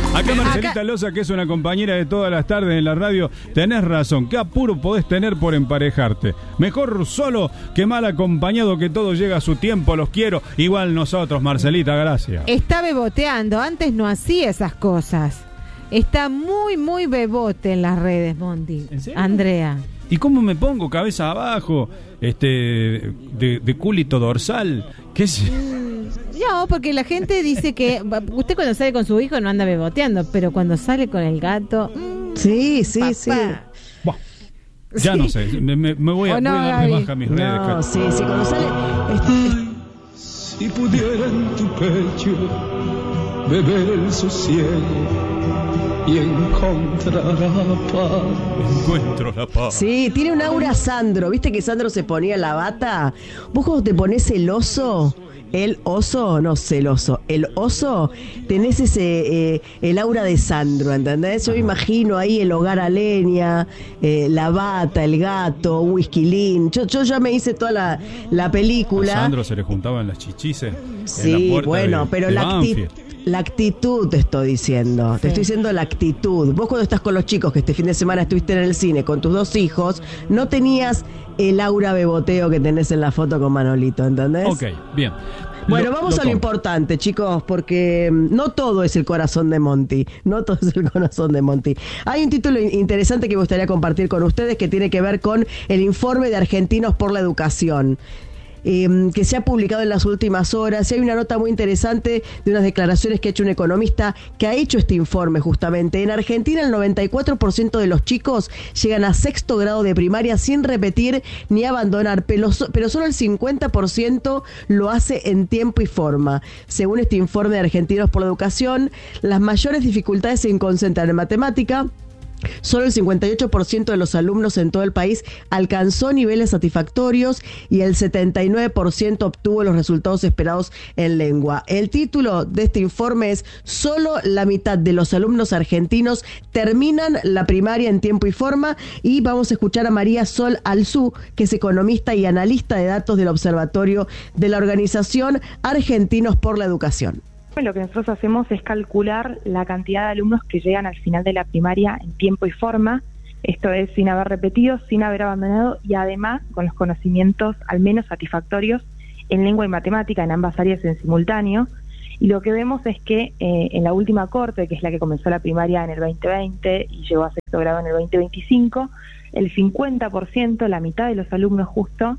Acá Marcelita Loza, que es una compañera de todas las tardes en la radio, tenés razón, qué apuro podés tener por emparejarte. Mejor solo que mal acompañado, que todo llega a su tiempo, los quiero. Igual nosotros, Marcelita, gracias. Está beboteando, antes no hacía esas cosas. Está muy, muy bebote en las redes, Monty. ¿En serio? Andrea. ¿Y cómo me pongo? Cabeza abajo, de culito dorsal, qué sé. No, porque la gente dice que usted cuando sale con su hijo no anda beboteando, pero cuando sale con el gato... Sí. Buah, ya sí. No sé, me voy a dar de baja mis redes. No, sí, cuando sale... Si pudiera en tu pecho beber el sosiego y encontrar la paz. Encuentro la paz. Sí, tiene un aura Sandro. ¿Viste que Sandro se ponía la bata? Vos cuando te pones el oso, tenés el aura de Sandro, ¿entendés? Yo me imagino ahí el hogar a leña, la bata, el gato, Whiskylin. Yo ya me hice toda la película. A Sandro se le juntaban las chichices. Sí, bueno, pero la actitud te estoy diciendo. Sí. Te estoy diciendo la actitud. Vos cuando estás con los chicos, que este fin de semana estuviste en el cine con tus 2 hijos, no tenías el aura beboteo que tenés en la foto con Manolito, ¿entendés? Ok, bien. Bueno, vamos a lo importante, chicos, porque no todo es el corazón de Monty. No todo es el corazón de Monty. Hay un título interesante que me gustaría compartir con ustedes que tiene que ver con el informe de Argentinos por la Educación. Que se ha publicado en las últimas horas, y hay una nota muy interesante de unas declaraciones que ha hecho un economista que ha hecho este informe justamente. En Argentina el 94% de los chicos llegan a 6º grado de primaria sin repetir ni abandonar, pero solo el 50% lo hace en tiempo y forma. Según este informe de Argentinos por la Educación, las mayores dificultades se concentran en matemática. Solo el 58% de los alumnos en todo el país alcanzó niveles satisfactorios y el 79% obtuvo los resultados esperados en lengua. El título de este informe es: solo la mitad de los alumnos argentinos terminan la primaria en tiempo y forma. Y vamos a escuchar a María Sol Alzú, que es economista y analista de datos del Observatorio de la Organización Argentinos por la Educación. Lo que nosotros hacemos es calcular la cantidad de alumnos que llegan al final de la primaria en tiempo y forma, esto es sin haber repetido, sin haber abandonado y además con los conocimientos al menos satisfactorios en lengua y matemática, en ambas áreas en simultáneo. Y lo que vemos es que en la última corte, que es la que comenzó la primaria en el 2020 y llegó a 6º grado en el 2025, el 50%, la mitad de los alumnos justo,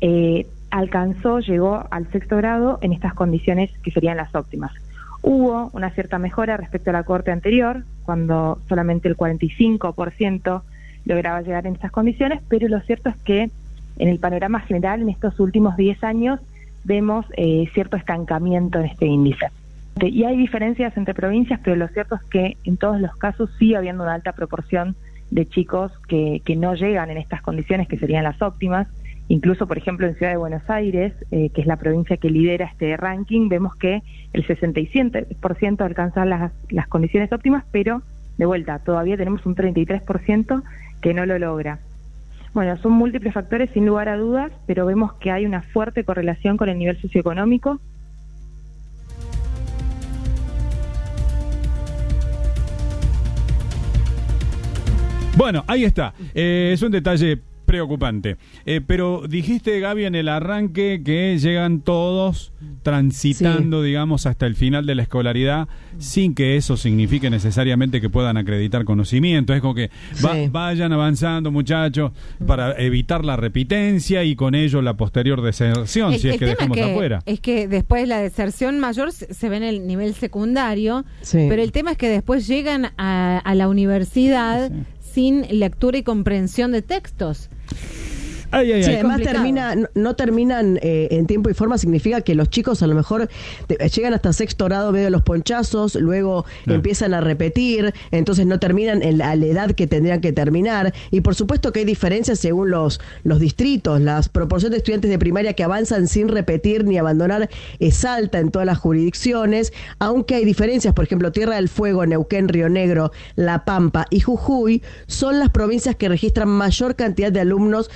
llegó al 6º grado en estas condiciones que serían las óptimas. Hubo una cierta mejora respecto a la corte anterior, cuando solamente el 45% lograba llegar en estas condiciones, pero lo cierto es que en el panorama general, en estos últimos 10 años, vemos cierto estancamiento en este índice. Y hay diferencias entre provincias, pero lo cierto es que en todos los casos sigue habiendo una alta proporción de chicos que no llegan en estas condiciones, que serían las óptimas. Incluso, por ejemplo, en Ciudad de Buenos Aires, que es la provincia que lidera este ranking, vemos que el 67% alcanza las condiciones óptimas, pero, de vuelta, todavía tenemos un 33% que no lo logra. Bueno, son múltiples factores, sin lugar a dudas, pero vemos que hay una fuerte correlación con el nivel socioeconómico. Bueno, ahí está. Es un detalle preocupante. Pero dijiste, Gaby, en el arranque que llegan todos transitando, digamos, hasta el final de la escolaridad, sin que eso signifique necesariamente que puedan acreditar conocimiento. Es como que vayan avanzando, muchachos, para evitar la repitencia y con ello la posterior deserción, si es que dejamos afuera. Es que después la deserción mayor se ve en el nivel secundario, pero el tema es que después llegan a la universidad sin lectura y comprensión de textos. Además no terminan en tiempo y forma, significa que los chicos a lo mejor llegan hasta 6º grado medio de los ponchazos, luego empiezan a repetir, entonces no terminan a la edad que tendrían que terminar. Y por supuesto que hay diferencias según los distritos. La proporción de estudiantes de primaria que avanzan sin repetir ni abandonar es alta en todas las jurisdicciones, aunque hay diferencias. Por ejemplo, Tierra del Fuego, Neuquén, Río Negro, La Pampa y Jujuy son las provincias que registran mayor cantidad de alumnos que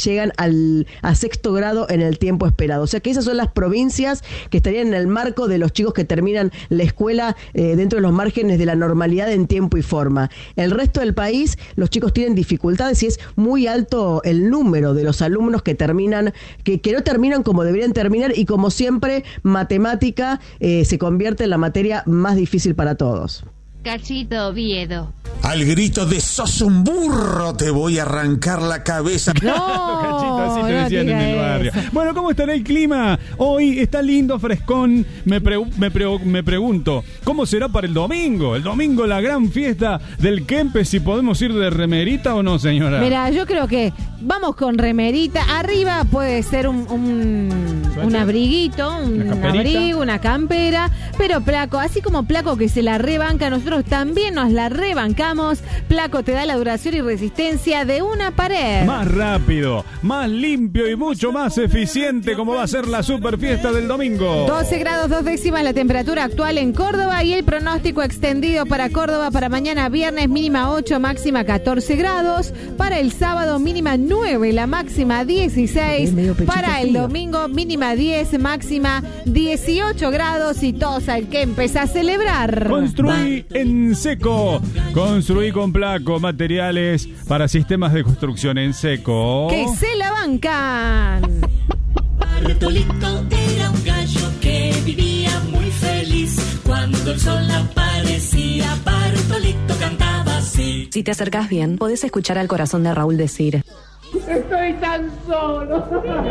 llegan a sexto grado en el tiempo esperado. O sea que esas son las provincias que estarían en el marco de los chicos que terminan la escuela dentro de los márgenes de la normalidad en tiempo y forma. El resto del país, los chicos tienen dificultades y es muy alto el número de los alumnos que terminan, que no terminan como deberían terminar, y como siempre, matemática se convierte en la materia más difícil para todos. Cachito Oviedo. Al grito de ¡sos un burro! Te voy a arrancar la cabeza. No, Cachito, así te decían en el barrio. eso. Bueno, ¿cómo estará el clima? Hoy está lindo, frescón. Me pregunto, ¿cómo será para el domingo? El domingo, la gran fiesta del Kempes, si podemos ir de remerita o no, señora. Mira, yo creo que vamos con remerita. Arriba puede ser un abriguito, un abrigo, una campera. Pero Placo, así como Placo que se la rebanca, nosotros también nos la rebancamos. Placo te da la duración y resistencia de una pared. Más rápido, más limpio y mucho más eficiente, como va a ser la super fiesta del domingo. 12 grados 2 décimas la temperatura actual en Córdoba, y el pronóstico extendido para Córdoba para mañana viernes: mínima 8, máxima 14 grados. Para el sábado, mínima 9, la máxima 16. Para el domingo, mínima 10, máxima 18 grados. Y todos hay que empezar a celebrar. Construí en seco. Construí con Placo, materiales para sistemas de construcción en seco. ¡Que se la bancan! Bartolito era un gallo que vivía muy feliz. Cuando el sol aparecía, Bartolito cantaba así. Si te acercás bien, podés escuchar al corazón de Raúl decir: estoy tan solo.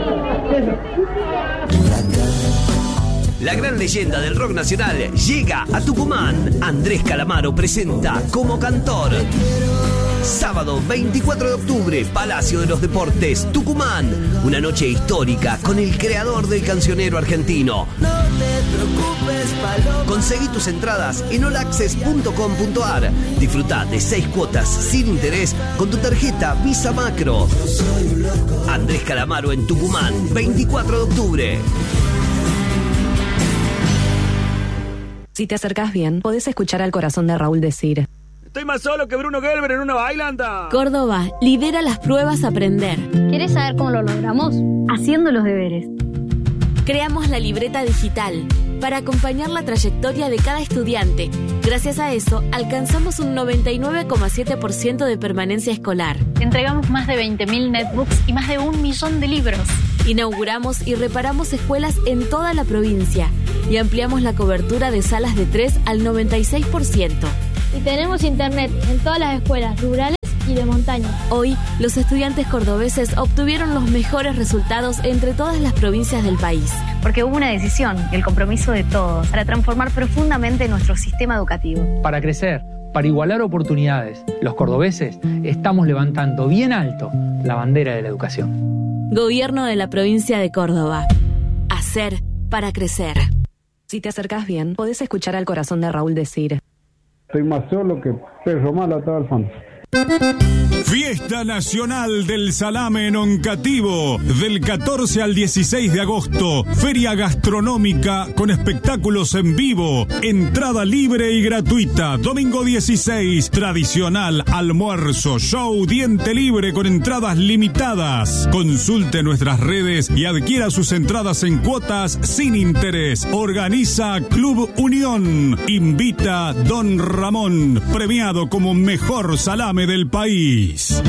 La gran leyenda del rock nacional llega a Tucumán. Andrés Calamaro presenta como cantor. Sábado 24 de octubre, Palacio de los Deportes, Tucumán. Una noche histórica con el creador del cancionero argentino. No te preocupes, Paloma. Conseguí tus entradas en allaccess.com.ar. Disfruta de 6 cuotas sin interés con tu tarjeta Visa Macro. Andrés Calamaro en Tucumán, 24 de octubre. Si te acercás bien, podés escuchar al corazón de Raúl decir: estoy más solo que Bruno Gelber en una bailanta. Córdoba lidera las pruebas Aprender. ¿Querés saber cómo lo logramos? Haciendo los deberes. Creamos la libreta digital para acompañar la trayectoria de cada estudiante. Gracias a eso, alcanzamos un 99,7% de permanencia escolar. Entregamos más de 20.000 netbooks y más de 1 millón de libros. Inauguramos y reparamos escuelas en toda la provincia y ampliamos la cobertura de salas de 3 al 96%. Y tenemos internet en todas las escuelas rurales y de montaña. Hoy, los estudiantes cordobeses obtuvieron los mejores resultados entre todas las provincias del país. Porque hubo una decisión y el compromiso de todos para transformar profundamente nuestro sistema educativo. Para crecer, para igualar oportunidades, los cordobeses estamos levantando bien alto la bandera de la educación. Gobierno de la provincia de Córdoba. Hacer para crecer. Si te acercás bien, podés escuchar al corazón de Raúl decir: estoy más solo que perro mal atado al fondo. Fiesta Nacional del Salame en Oncativo, del 14 al 16 de agosto. Feria gastronómica con espectáculos en vivo. Entrada libre y gratuita. Domingo 16, tradicional almuerzo, show, diente libre con entradas limitadas. Consulte nuestras redes y adquiera sus entradas en cuotas sin interés. Organiza Club Unión. Invita Don Ramón, premiado como mejor salame del país.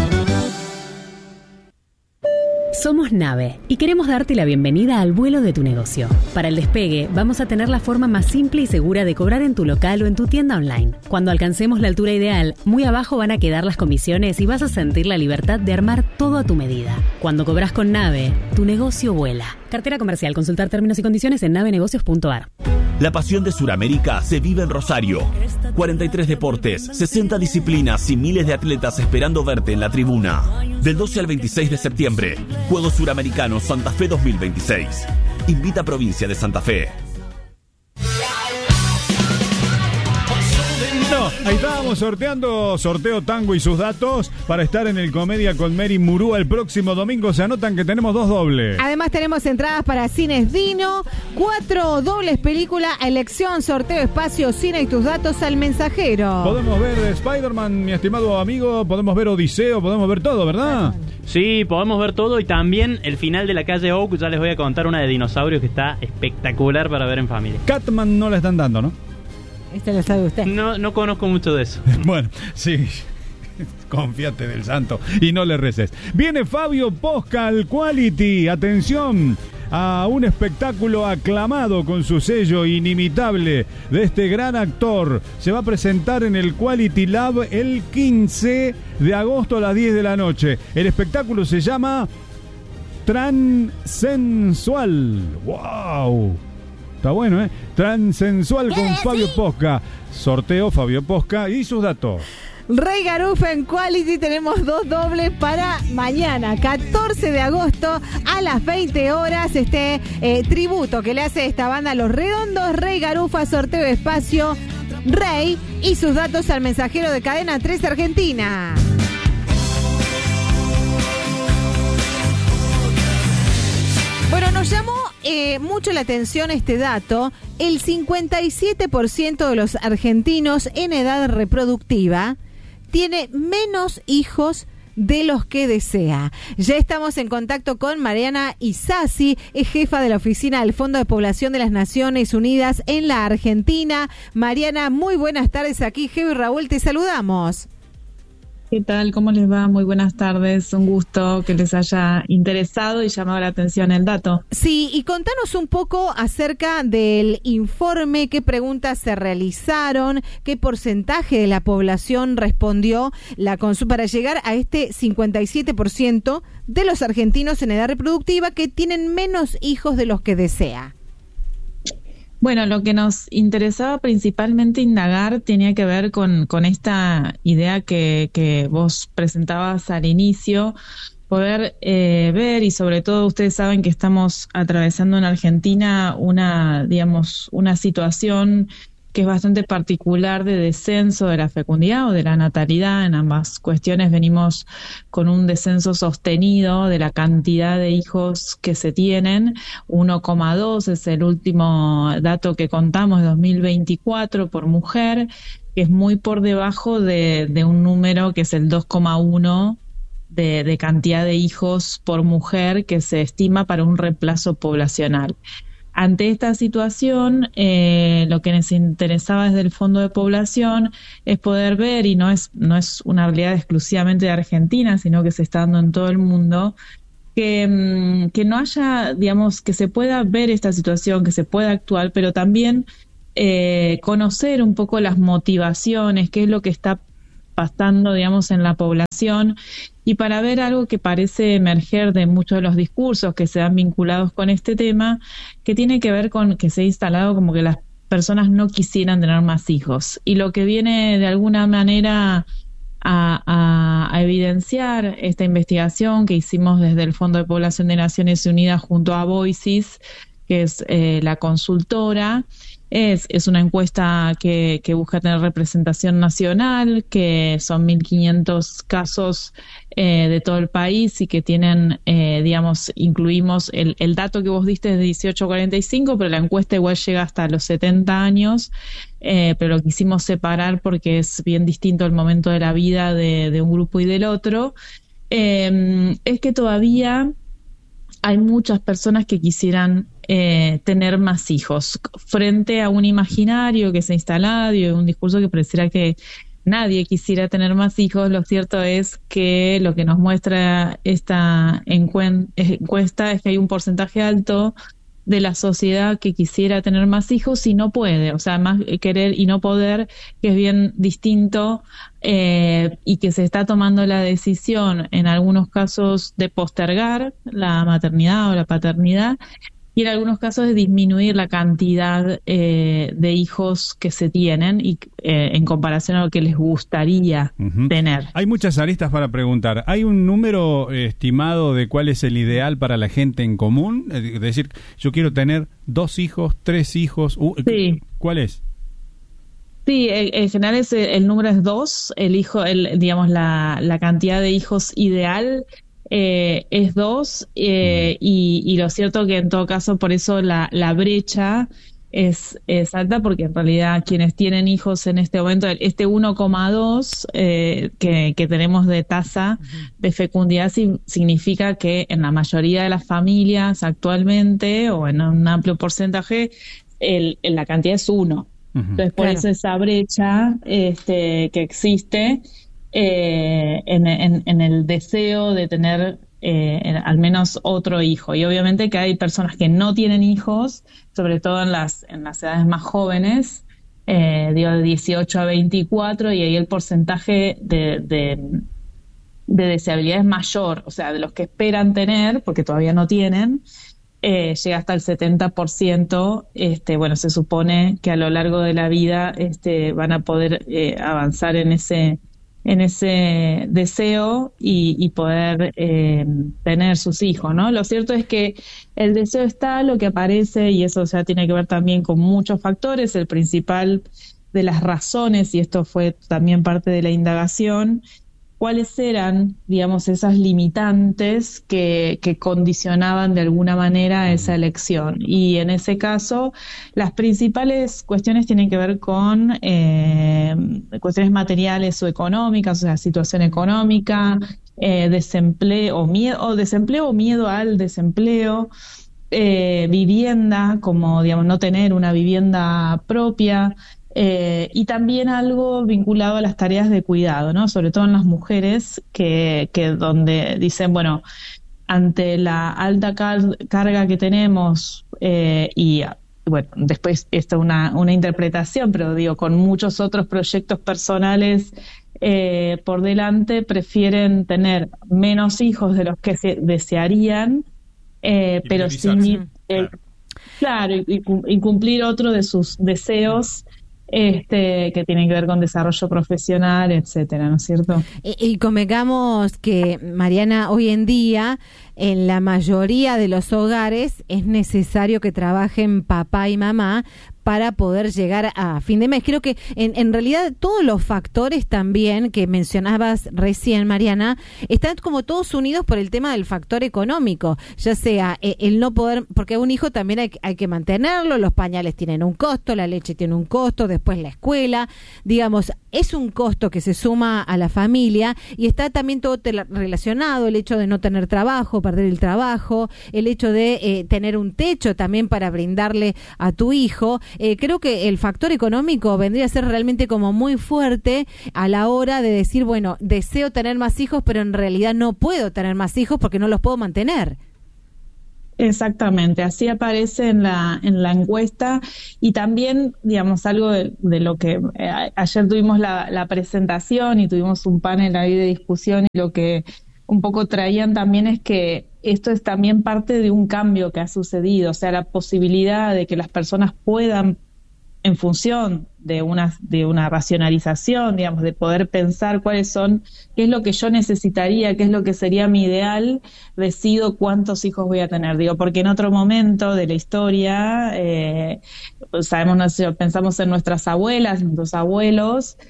Somos Nave y queremos darte la bienvenida al vuelo de tu negocio. Para el despegue, vamos a tener la forma más simple y segura de cobrar en tu local o en tu tienda online. Cuando alcancemos la altura ideal, muy abajo van a quedar las comisiones y vas a sentir la libertad de armar todo a tu medida. Cuando cobras con Nave, tu negocio vuela. Cartera comercial. Consultar términos y condiciones en navenegocios.ar. La pasión de Suramérica se vive en Rosario. 43 deportes, 60 disciplinas y miles de atletas esperando verte en la tribuna. Del 12 al 26 de septiembre, Juegos Suramericanos Santa Fe 2026. Invita a Provincia de Santa Fe. ahí estábamos sorteo Tango y sus datos para estar en el Comedia con Mary Murúa el próximo domingo. Se anotan que tenemos 2 dobles. Además tenemos entradas para Cines Dino, 4 dobles película, elección, sorteo, espacio, cine y tus datos al mensajero. Podemos ver Spider-Man, mi estimado amigo, podemos ver Odiseo, podemos ver todo, ¿verdad? Sí, podemos ver todo y también el final de La Calle Oak. Ya les voy a contar una de dinosaurios que está espectacular para ver en familia. Catman no la están dando, ¿no? Este lo sabe usted. No conozco mucho de eso. Bueno, sí. Confíate del santo y no le reces. Viene Fabio Posca al Quality. Atención a un espectáculo aclamado con su sello inimitable de este gran actor. Se va a presentar en el Quality Lab el 15 de agosto a las 10 de la noche. El espectáculo se llama Transensual. ¡Wow! Está bueno, ¿eh? Transensual con Fabio Posca. Sorteo Fabio Posca y sus datos. Rey Garufa en Quality, tenemos 2 dobles para mañana, 14 de agosto a las 20 horas. Tributo que le hace esta banda a Los Redondos. Rey Garufa, sorteo de espacio, Rey y sus datos al mensajero de Cadena 3 Argentina. Bueno, nos llamó mucho la atención este dato. El 57% de los argentinos en edad reproductiva tiene menos hijos de los que desea. Ya estamos en contacto con Mariana Isasi, es jefa de la oficina del Fondo de Población de las Naciones Unidas en la Argentina. Mariana, muy buenas tardes. Aquí Geo y Raúl te saludamos. ¿Qué tal? ¿Cómo les va? Muy buenas tardes. Un gusto que les haya interesado y llamado la atención el dato. Sí, y contanos un poco acerca del informe, qué preguntas se realizaron, qué porcentaje de la población respondió la consulta para llegar a este 57% de los argentinos en edad reproductiva que tienen menos hijos de los que desea. Bueno, lo que nos interesaba principalmente indagar tenía que ver con esta idea que vos presentabas al inicio, poder ver, y sobre todo ustedes saben que estamos atravesando en Argentina una situación que es bastante particular de descenso de la fecundidad o de la natalidad. En ambas cuestiones venimos con un descenso sostenido de la cantidad de hijos que se tienen. 1,2 es el último dato que contamos de 2024 por mujer, que es muy por debajo de un número que es el 2,1 de cantidad de hijos por mujer que se estima para un reemplazo poblacional. Ante esta situación, lo que nos interesaba desde el Fondo de Población es poder ver, y no es una realidad exclusivamente de Argentina, sino que se está dando en todo el mundo, que no haya, que se pueda ver esta situación, que se pueda actuar, pero también conocer un poco las motivaciones, qué es lo que está pasando, en la población, y para ver algo que parece emerger de muchos de los discursos que se han vinculados con este tema, que tiene que ver con que se ha instalado como que las personas no quisieran tener más hijos. Y lo que viene de alguna manera a evidenciar esta investigación que hicimos desde el Fondo de Población de Naciones Unidas junto a Voices, que es la consultora, es una encuesta que busca tener representación nacional, que son 1.500 casos de todo el país y que tienen, incluimos el dato que vos diste de 18 a 45, pero la encuesta igual llega hasta los 70 años, pero lo quisimos separar porque es bien distinto el momento de la vida de un grupo y del otro. Es que todavía hay muchas personas que quisieran tener más hijos frente a un imaginario que se ha instalado y un discurso que pareciera que nadie quisiera tener más hijos. Lo cierto es que lo que nos muestra esta encuesta es que hay un porcentaje alto de la sociedad que quisiera tener más hijos y no puede, o sea, más querer y no poder, que es bien distinto, y que se está tomando la decisión en algunos casos de postergar la maternidad o la paternidad, y en algunos casos de disminuir la cantidad de hijos que se tienen y en comparación a lo que les gustaría tener. Hay muchas aristas para preguntar. ¿Hay un número estimado de cuál es el ideal para la gente en común? Es decir, yo quiero tener 2 hijos, 3 hijos. Sí. ¿Cuál es? Sí, en general el número es 2, digamos la cantidad de hijos ideal es 2, y lo cierto que en todo caso por eso la brecha es alta, porque en realidad quienes tienen hijos en este momento, este 1,2 que tenemos de tasa de fecundidad significa que en la mayoría de las familias actualmente, o en un amplio porcentaje, la cantidad es 1. Entonces, por eso esa brecha que existe en el deseo de tener al menos otro hijo. Y obviamente que hay personas que no tienen hijos, sobre todo en las edades más jóvenes, de 18 a 24, y ahí el porcentaje de deseabilidad es mayor, o sea, de los que esperan tener, porque todavía no tienen, llega hasta el 70%. Bueno, se supone que a lo largo de la vida van a poder avanzar en ese deseo y poder tener sus hijos, ¿no? Lo cierto es que el deseo está, lo que aparece, y eso ya tiene que ver también con muchos factores. El principal de las razones, y esto fue también parte de la indagación, cuáles eran, digamos, esas limitantes que condicionaban de alguna manera esa elección. Y en ese caso, las principales cuestiones tienen que ver con cuestiones materiales o económicas, o sea, situación económica, desempleo o miedo al desempleo, vivienda, como, digamos, no tener una vivienda propia, y también algo vinculado a las tareas de cuidado, ¿no? Sobre todo en las mujeres, que donde dicen, bueno, ante la alta carga que tenemos, y bueno, después esto es una interpretación, pero digo, con muchos otros proyectos personales por delante, prefieren tener menos hijos de los que se desearían, pero sin... Claro, y cumplir otro de sus deseos, que tienen que ver con desarrollo profesional, etcétera, ¿no es cierto? Y convengamos que, Mariana, hoy en día en la mayoría de los hogares es necesario que trabajen papá y mamá para poder llegar a fin de mes. Creo que en realidad todos los factores también que mencionabas recién, Mariana, están como todos unidos por el tema del factor económico, ya sea el no poder, porque un hijo también hay que mantenerlo, los pañales tienen un costo, la leche tiene un costo, después la escuela, digamos, es un costo que se suma a la familia, y está también todo relacionado, el hecho de no tener trabajo, perder el trabajo, el hecho de tener un techo también para brindarle a tu hijo. Creo que el factor económico vendría a ser realmente como muy fuerte a la hora de decir, bueno, deseo tener más hijos, pero en realidad no puedo tener más hijos porque no los puedo mantener. Exactamente, así aparece en la encuesta. Y también, digamos, algo de lo que ayer tuvimos la presentación y tuvimos un panel ahí de discusión, y lo que un poco traían también es que esto es también parte de un cambio que ha sucedido, o sea, la posibilidad de que las personas puedan, en función de una racionalización, digamos, de poder pensar qué es lo que yo necesitaría, qué es lo que sería mi ideal, decido cuántos hijos voy a tener. Digo, porque en otro momento de la historia, sabemos, no sé, pensamos en nuestras abuelas, nuestros abuelos,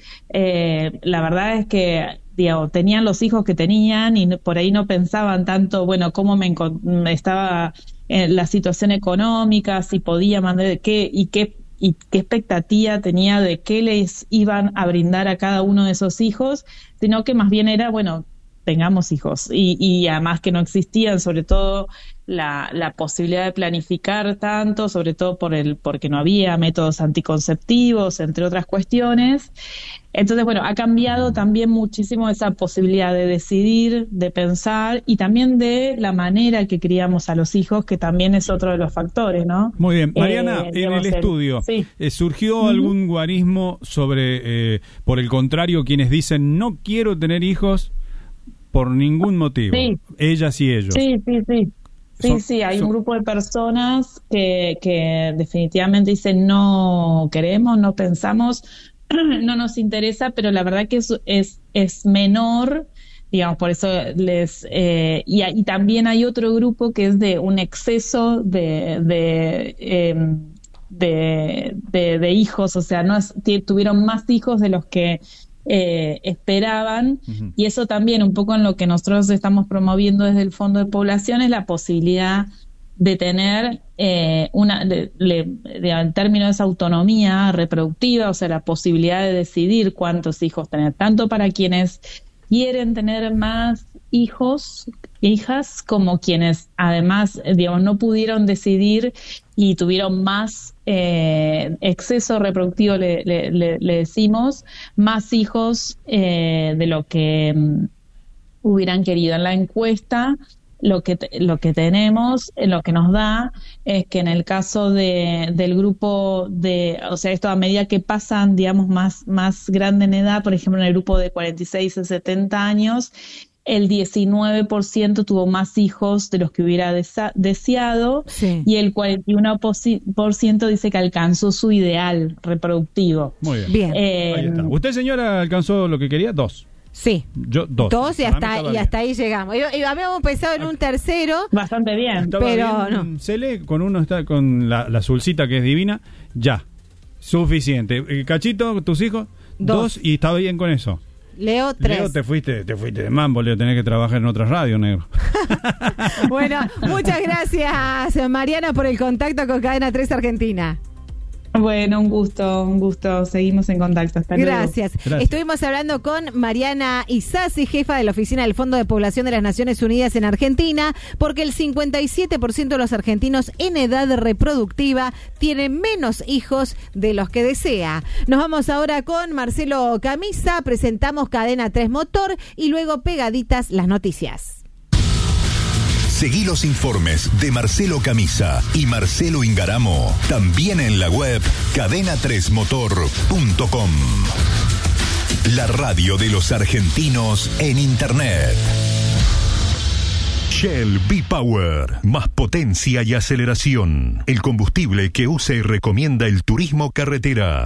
la verdad es que, digo, tenían los hijos que tenían y por ahí no pensaban tanto, bueno, cómo me estaba la situación económica, si podía mandar qué expectativa tenía de qué les iban a brindar a cada uno de esos hijos, sino que más bien era, bueno, tengamos hijos. Y además que no existían, sobre todo, la posibilidad de planificar tanto, sobre todo porque no había métodos anticonceptivos, entre otras cuestiones. Entonces, bueno, ha cambiado también muchísimo esa posibilidad de decidir, de pensar, y también de la manera que criamos a los hijos, que también es otro de los factores, ¿no? Muy bien. Mariana, en el estudio, sí. ¿Surgió algún guarismo sobre, por el contrario, quienes dicen no quiero tener hijos por ningún motivo? Sí. Ellas y ellos. Sí, hay un grupo de personas que definitivamente dicen no queremos, no pensamos, no nos interesa, pero la verdad que es menor, digamos, por eso y también hay otro grupo que es de un exceso de de hijos, o sea, tuvieron más hijos de los que esperaban, y eso también un poco en lo que nosotros estamos promoviendo desde el Fondo de Población es la posibilidad de tener en términos de esa autonomía reproductiva, o sea, la posibilidad de decidir cuántos hijos tener, tanto para quienes quieren tener más hijos, hijas, como quienes además, digamos, no pudieron decidir y tuvieron más exceso reproductivo, le decimos, más hijos de lo que hubieran querido. En la encuesta lo que tenemos, lo que nos da es que en el caso del grupo o sea, esto a medida que pasan, digamos, más grande en edad, por ejemplo, en el grupo de 46 a 70 años, el 19% tuvo más hijos de los que hubiera deseado, sí, y el 41% dice que alcanzó su ideal reproductivo. Muy bien. Ahí está. ¿Usted, señora, alcanzó lo que quería? 2. Sí. Yo 2. 2 y hasta ahí llegamos. Y habíamos pensado en un tercero. Bastante bien. Pero bien, no. Cele, con uno está con la azulcita que es divina. Ya. Suficiente. Cachito, tus hijos, 2 y estaba bien con eso. Leo, 3. Leo, te fuiste de mambo, Leo, tenés que trabajar en otras radios, negro. Bueno, muchas gracias, Mariana, por el contacto con Cadena 3 Argentina. Bueno, un gusto. Seguimos en contacto. Hasta luego. Gracias. Estuvimos hablando con Mariana Isasi, jefa de la Oficina del Fondo de Población de las Naciones Unidas en Argentina, porque el 57% de los argentinos en edad reproductiva tienen menos hijos de los que desea. Nos vamos ahora con Marcelo Camisa, presentamos Cadena 3 Motor y luego pegaditas las noticias. Seguí los informes de Marcelo Camisa y Marcelo Ingaramo también en la web cadena3motor.com. La radio de los argentinos en Internet. Shell V-Power, más potencia y aceleración. El combustible que usa y recomienda el turismo carretera.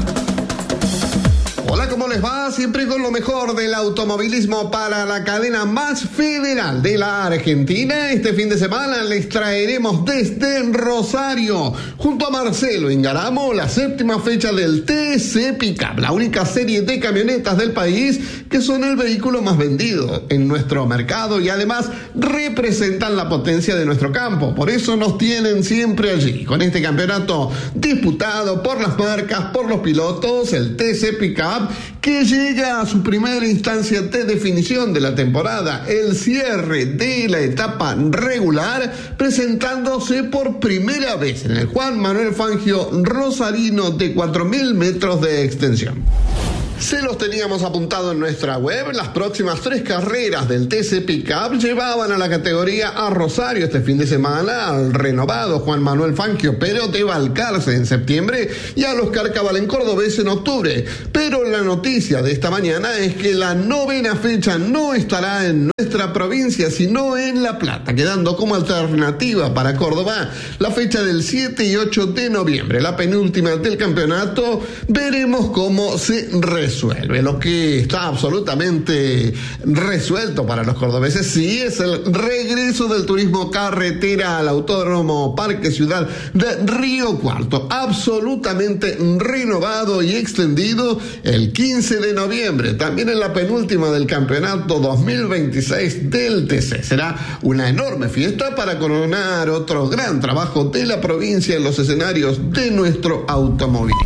Hola, ¿cómo les va? Siempre con lo mejor del automovilismo para la cadena más federal de la Argentina. Este fin de semana les traeremos desde Rosario, junto a Marcelo Ingaramo, la 7ª fecha del TC Pickup, la única serie de camionetas del país que son el vehículo más vendido en nuestro mercado y además representan la potencia de nuestro campo. Por eso nos tienen siempre allí, con este campeonato disputado por las marcas, por los pilotos, el TC Pickup, que llega a su primera instancia de definición de la temporada, el cierre de la etapa regular, presentándose por primera vez en el Juan Manuel Fangio Rosarino de 4.000 metros de extensión. Se los teníamos apuntado en nuestra web. Las próximas 3 carreras del TC Pickup llevaban a la categoría a Rosario este fin de semana al renovado Juan Manuel Fangio, pero de Balcarce en septiembre, y al Oscar Cabal en Cordobés en octubre. Pero la noticia de esta mañana es que la 9ª fecha no estará en nuestra provincia, sino en La Plata, quedando como alternativa para Córdoba la fecha del 7 y 8 de noviembre, la penúltima del campeonato. Veremos cómo se resuelve. Lo que está absolutamente resuelto para los cordobeses sí es el regreso del turismo carretera al Autódromo Parque Ciudad de Río Cuarto, absolutamente renovado y extendido el 15 de noviembre, también en la penúltima del campeonato 2026 del TC. Será una enorme fiesta para coronar otro gran trabajo de la provincia en los escenarios de nuestro automovilismo.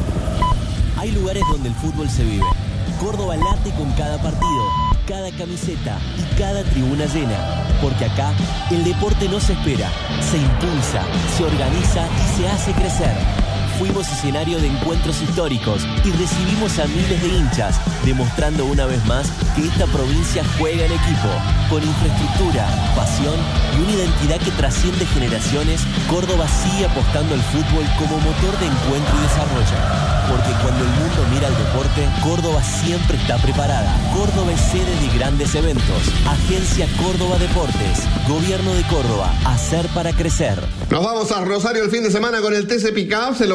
Hay lugares donde el fútbol se vive. Córdoba late con cada partido, cada camiseta y cada tribuna llena. Porque acá el deporte no se espera, se impulsa, se organiza y se hace crecer. Fuimos escenario de encuentros históricos y recibimos a miles de hinchas, demostrando una vez más que esta provincia juega en equipo. Con infraestructura, pasión y una identidad que trasciende generaciones, Córdoba sigue apostando al fútbol como motor de encuentro y desarrollo. Porque cuando el mundo mira al deporte, Córdoba siempre está preparada. Córdoba es sede de grandes eventos. Agencia Córdoba Deportes. Gobierno de Córdoba. Hacer para crecer. Nos vamos a Rosario el fin de semana con el TC Pickup. Se lo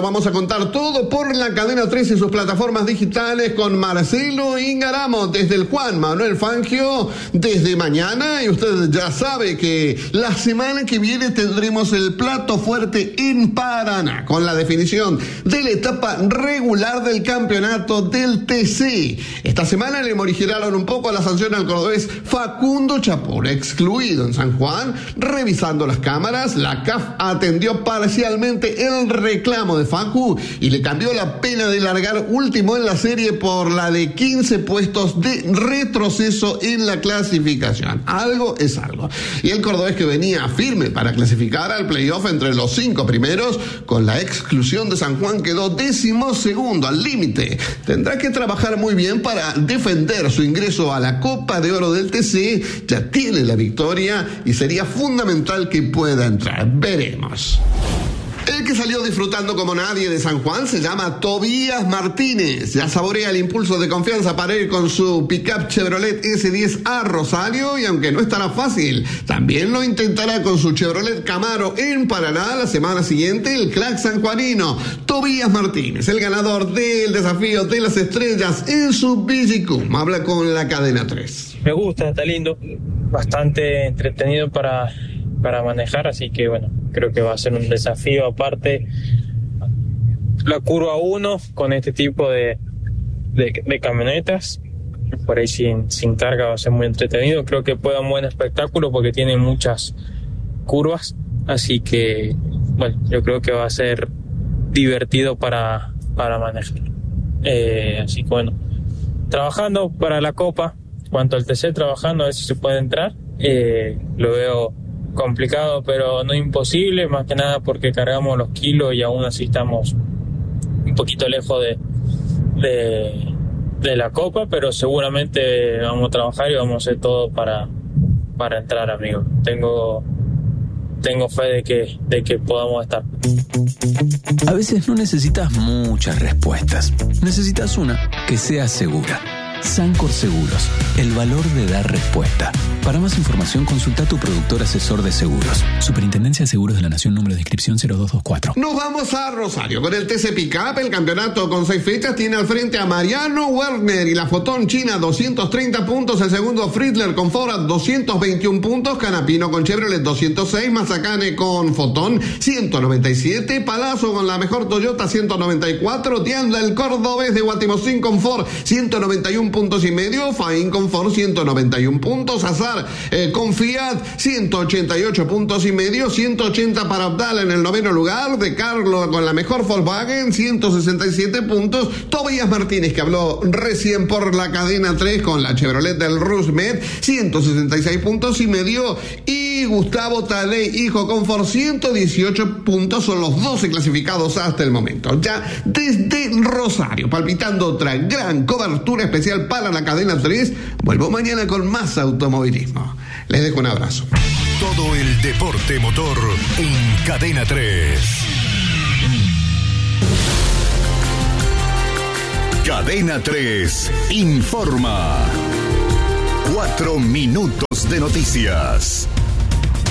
vamos a contar todo por la Cadena 3 y sus plataformas digitales con Marcelo Ingaramo desde el Juan Manuel Fangio desde mañana. Y usted ya sabe que la semana que viene tendremos el plato fuerte en Paraná con la definición de la etapa regular del campeonato del TC. Esta semana le morigeraron un poco la sanción al cordobés Facundo Chapur, excluido en San Juan. Revisando las cámaras, la CAF atendió parcialmente el reclamo de Facu y le cambió la pena de largar último en la serie por la de 15 puestos de retroceso en la clasificación. Algo es algo. Y el cordobés, que venía firme para clasificar al playoff entre los 5 primeros, con la exclusión de San Juan quedó 12º al límite. Tendrá que trabajar muy bien para defender su ingreso a la Copa de Oro del TC. Ya tiene la victoria y sería fundamental que pueda entrar. Veremos. El que salió disfrutando como nadie de San Juan se llama Tobías Martínez. Ya saborea el impulso de confianza para ir con su pickup Chevrolet S10 a Rosario, y aunque no estará fácil, también lo intentará con su Chevrolet Camaro en Paraná la semana siguiente el crack sanjuanino Tobías Martínez, el ganador del desafío de las estrellas en su Vigicum. Habla con la Cadena 3. Me gusta, está lindo, bastante entretenido para manejar, así que bueno, creo que va a ser un desafío aparte. La curva 1 con este tipo de camionetas, por ahí sin carga, va a ser muy entretenido. Creo que puede dar un buen espectáculo porque tiene muchas curvas, así que bueno, yo creo que va a ser divertido para manejar. Así que bueno, trabajando para la Copa, cuanto al TC, trabajando a ver si se puede entrar. Lo veo complicado, pero no imposible, más que nada porque cargamos los kilos y aún así estamos un poquito lejos de la Copa, pero seguramente vamos a trabajar y vamos a hacer todo para entrar, amigo. Tengo fe de que podamos estar. A veces no necesitas muchas respuestas, necesitas una que sea segura. Sancor Seguros, el valor de dar respuesta. Para más información, consulta a tu productor asesor de seguros. Superintendencia de Seguros de la Nación, número de inscripción 0224. Nos vamos a Rosario con el TC Pickup. El campeonato con 6 fechas tiene al frente a Mariano Werner y la Fotón China 230 puntos. El segundo Friedler con Ford 221 puntos. Canapino con Chevrolet 206. Mazacane con Fotón 197. Palazzo con la mejor Toyota 194. Tianda el cordobés de Guatimozín con Ford 191 puntos y medio. Faín con Ford 191 puntos. Azar con Fiat 188 puntos y medio. 180 para Abdala en el 9º lugar. De Carlo con la mejor Volkswagen 167 puntos. Tobías Martínez, que habló recién por la Cadena 3 con la Chevrolet del Rusmet 166 puntos y medio. Y Gustavo Tadei, hijo con Ford 118 puntos. Son los 12 clasificados hasta el momento. Ya desde Rosario, palpitando otra gran cobertura especial para la Cadena 3. Vuelvo mañana con más automovilismo. Les dejo un abrazo. Todo el deporte motor en Cadena 3. Cadena 3 informa. 4 minutos de noticias.